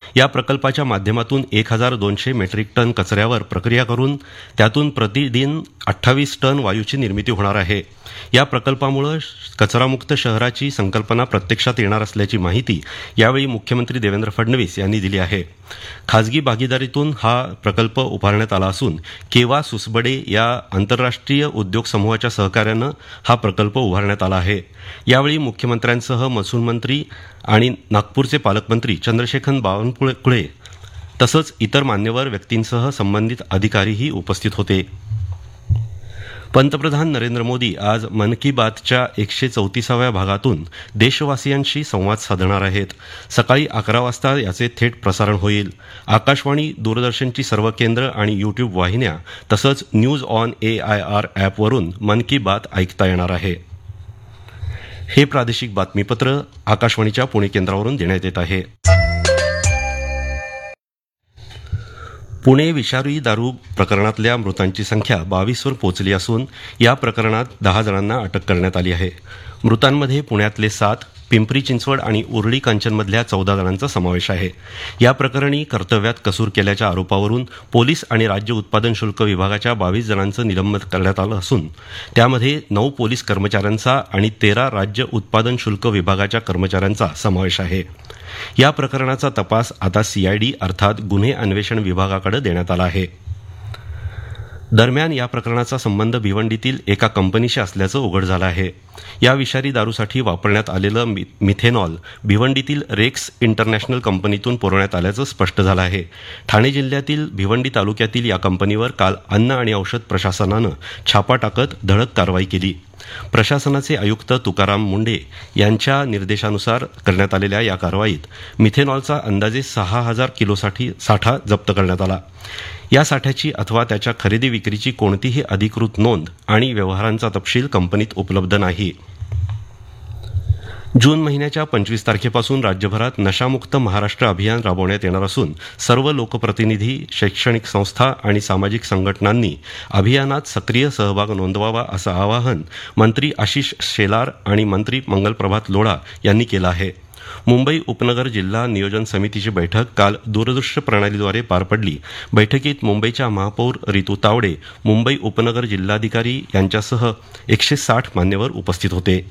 या प्रकल्पाच्या माध्यमातून 1200 मेट्रिक टन कचऱ्यावर प्रक्रिया करून त्यातून प्रतिदिन 28 टन वायूची निर्मिती होणार आहे. या प्रकल्पामुळे कचरामुक्त शहराची संकल्पना प्रत्यक्षात येणार असल्याची माहिती यावेळी मुख्यमंत्री देवेंद्र फडणवीस यांनी दिली आहे. खाजगी भागीदारीतून हा प्रकल्प उभारण्यात आला असून केवा सुसबडे या आंतरराष्ट्रीय उद्योग समूहाच्या सहकार्यानं हा प्रकल्प उभारण्यात आला आहे. यावेळी मुख्यमंत्र्यांसह महसूल मंत्री आणि नागपूरचे पालकमंत्री चंद्रशेखर बावनकुळे तसंच इतर मान्यवर व्यक्तींसह संबंधित अधिकारीही उपस्थित होते. पंतप्रधान नरेंद्र मोदी आज मन की बातच्या 134व्या भागातून देशवासियांशी संवाद साधणार आहेत. सकाळी 11 वाजता याचे थेट प्रसारण होईल. आकाशवाणी, दूरदर्शनची सर्व केंद्र आणि यूट्यूब वाहिन्या तसंच न्यूज ऑन AIR ॲपवरून मन की बात ऐकता येणार आहे. हे प्रादेशिक बातमीपत्र आकाशवाणीच्या पुणे केंद्रावरून देण्यात येत आहे. पुणे विषारी दारू प्रकरणातल्या मृतांची संख्या 22 वर पोहोचली असून या प्रकरणात 10 जणांना अटक करण्यात आली आहे. मृतांमध्ये पुण्यातले 7, पिंपरी चिंचवड आणि उर्ली कांचनमधल्या 14 जणांचा समावेश आहे. या प्रकरणी कर्तव्यात कसूर केल्याच्या आरोपावरून पोलीस आणि राज्य उत्पादन शुल्क विभागाच्या 22 जणांचं निलंबन करण्यात आलं असून त्यामध्ये 9 पोलीस कर्मचाऱ्यांचा आणि 13 राज्य उत्पादन शुल्क विभागाच्या कर्मचाऱ्यांचा समावेश आहे. या प्रकरणाचा तपास आता CID अर्थात गुन्हे अन्वेषण विभागाकडे देण्यात आला आहे. दरम्यान या प्रकरणाचा संबंध भिवंडीतील एका कंपनीशी असल्याचं उघड झालं आहे. या विषारी दारूसाठी वापरण्यात आलेलं मिथेनॉल भिवंडीतील रेक्स इंटरनॅशनल कंपनीतून पुरवण्यात आल्याचं स्पष्ट झालं आहे. ठाणे जिल्ह्यातील भिवंडी तालुक्यातील या कंपनीवर काल अन्न आणि औषध प्रशासनानं छापा टाकत धडक कारवाई केली. प्रशासनाचे आयुक्त तुकाराम मुंढे यांच्या निर्देशानुसार करण्यात आलेल्या या कारवाईत मिथेनॉलचा अंदाजे 6,000 किलो साठा जप्त करण्यात आला. या साठ्याची अथवा त्याच्या खरेदी विक्रीची कोणतीही अधिकृत नोंद आणि व्यवहारांचा तपशील कंपनीत उपलब्ध नाही. जून महिन्याच्या 25 तारखेपासून राज्यभरात नशामुक्त महाराष्ट्र अभियान राबवण्यात येणार असून सर्व लोकप्रतिनिधी, शैक्षणिक संस्था आणि सामाजिक संघटनांनी अभियानात सक्रिय सहभाग नोंदवावा असं आवाहन मंत्री आशिष शेलार आणि मंत्री मंगलप्रभात लोढा यांनी केलं आहे. मुंबई उपनगर जिल्हा नियोजन समितीची बैठक काल दूरदृश्य प्रणालीद्वारे पार पडली. बैठकीत मुंबईच्या महापौर रितू तावडे, मुंबई उपनगर जिल्हाधिकारी यांच्यासह 160 मान्यवर उपस्थित होते.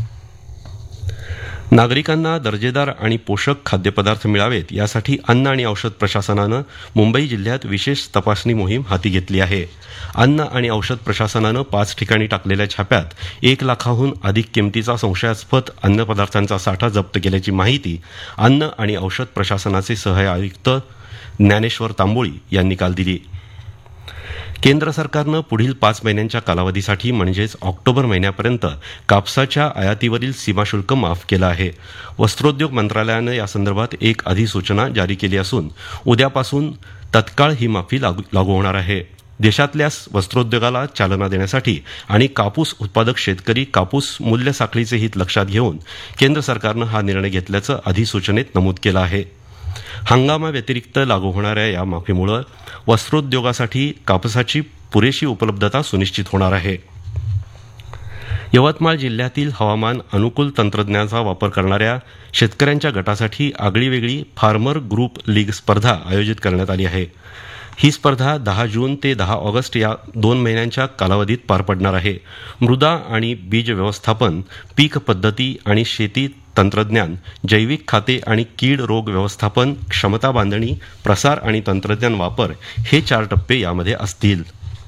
नागरिकांना दर्जेदार आणि पोषक खाद्यपदार्थ मिळावेत यासाठी अन्न आणि औषध प्रशासनानं मुंबई जिल्ह्यात विशेष तपासणी मोहीम हाती घेतली आहे. अन्न आणि औषध प्रशासनानं 5 ठिकाणी टाकलेल्या छाप्यात 1 लाखाहून अधिक किमतीचा संशयास्पद अन्नपदार्थांचा साठा जप्त केल्याची माहिती अन्न आणि औषध प्रशासनाचे सहाय्यक आयुक्त ज्ञानेश्वर तांबोळी यांनी काल दिली. केंद्र सरकारनं पुढील 5 महिन्यांच्या कालावधीसाठी म्हणजेच ऑक्टोबर महिन्यापर्यंत कापसाच्या आयातीवरील सीमाशुल्क माफ केलं आहे. वस्त्रोद्योग मंत्रालयानं यासंदर्भात एक अधिसूचना जारी केली असून उद्यापासून तत्काळ ही माफी लागू होणार आहे. देशातल्या वस्त्रोद्योगाला चालना देण्यासाठी आणि कापूस उत्पादक शेतकरी कापूस मूल्य साखळीचे हित लक्षात घेऊन केंद्र सरकारनं हा निर्णय घेतल्याचं अधिसूचनेत नमूद केलं आहे. हंगामाव्यतिरिक्त लागू होणाऱ्या या माफीमुळे वस्त्रोद्योगासाठी कापसाची पुरेशी उपलब्धता सुनिश्चित होणार आहे. यवतमाळ जिल्ह्यातील हवामान अनुकूल तंत्रज्ञानाचा वापर करणाऱ्या शेतकऱ्यांच्या गटासाठी आगळीवेगळी फार्मर ग्रुप लीग स्पर्धा आयोजित करण्यात आली आहे. ही स्पर्धा 10 जून ते 10 ऑगस्ट या 2 महिन्यांच्या कालावधीत पार पडणार आहे. मृदा आणि बीज व्यवस्थापन, पीक पद्धती आणि शेती तंत्रज्ञान, जैविक खाते आणि कीड रोग व्यवस्थापन, क्षमता बांधणी, प्रसार आणि तंत्रज्ञान वापर हे 4 टप्पे यामध्ये असतील.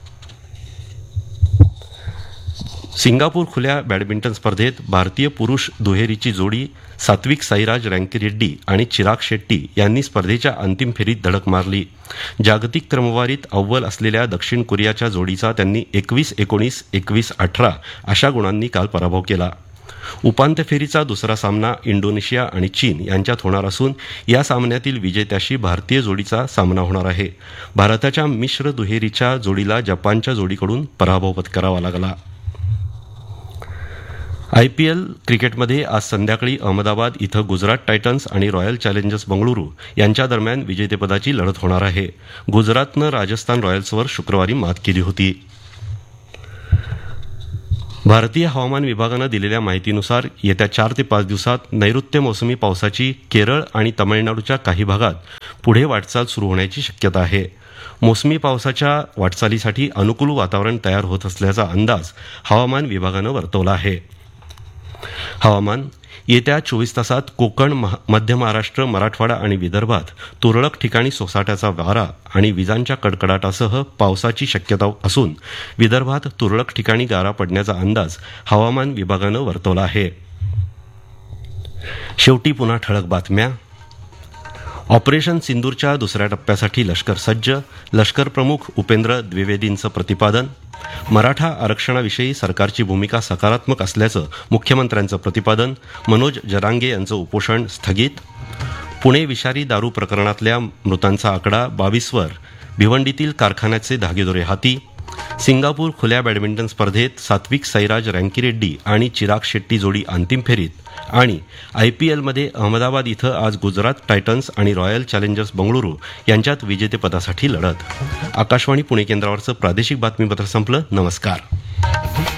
सिंगापूर खुल्या बॅडमिंटन स्पर्धेत भारतीय पुरुष दुहेरीची जोडी सात्विक साईराज रँकीरेड्डी आणि चिराग शेट्टी यांनी स्पर्धेच्या अंतिम फेरीत धडक मारली. जागतिक क्रमवारीत अव्वल असलेल्या दक्षिण कोरियाच्या जोडीचा त्यांनी 21-19, 21-18 अशा गुणांनी काल पराभव केला. उपांत्य फेरीचा दुसरा सामना इंडोनेशिया आणि चीन यांच्यात होणार असून या सामन्यातील विजेत्याशी भारतीय जोडीचा सामना होणार आहे. भारताच्या मिश्र दुहेरीच्या जोडीला जपानच्या जोडीकडून पराभव पत्करावा लागला. IPL क्रिकेटमध्ये आज संध्याकाळी अहमदाबाद इथं गुजरात टायटन्स आणि रॉयल चॅलेंजर्स बंगळुरू यांच्या दरम्यान विजेतेपदाची लढत होणार आहे. गुजरातनं राजस्थान रॉयल्सवर शुक्रवारी मात केली होती. भारतीय हवामान विभागानं दिलेल्या माहितीनुसार येत्या 4 ते 5 दिवसात नैऋत्य मोसमी पावसाची केरळ आणि तमिळनाडूच्या काही भागात पुढे वाटचाल सुरू होण्याची शक्यता आहे. मोसमी पावसाच्या वाटचालीसाठी अनुकूल वातावरण तयार होत असल्याचा अंदाज हवामान विभागानं वर्तवला आहे. हवामान येत्या 24 तासात कोकण, मध्य महाराष्ट्र, मराठवाडा आणि विदर्भात तुरळक ठिकाणी सोसाट्याचा वारा आणि विजांच्या कडकडाटासह पावसाची शक्यता असून विदर्भात तुरळक ठिकाणी गारा पडण्याचा अंदाज हवामान विभागानं वर्तवला आहे. शेवटी पुन्हा ठळक बातम्या. ऑपरेशन सिंदूरच्या दुसऱ्या टप्प्यासाठी लष्कर सज्ज, लष्कर प्रमुख उपेंद्र द्विवेदींचं प्रतिपादन. मराठा आरक्षणाविषयी सरकारची भूमिका सकारात्मक असल्याचं मुख्यमंत्र्यांचं प्रतिपादन. मनोज जरांगे यांचं उपोषण स्थगित. पुणे विषारी दारू प्रकरणातल्या मृतांचा आकडा 22 वर. भिवंडीतील कारखान्याचे धागेदोरे हाती. सिंगापूर खुल्या बॅडमिंटन स्पर्धेत सात्विक साईराज रँकीरेड्डी आणि चिराग शेट्टी जोडी अंतिम फेरीत. आणि IPLमध्ये अहमदाबाद इथं आज गुजरात टायटन्स आणि रॉयल चॅलेंजर्स बंगळुरू यांच्यात विजेतेपदासाठी लढत. आकाशवाणी पुणे केंद्रावरचं प्रादेशिक बातमीपत्र संपलं. नमस्कार.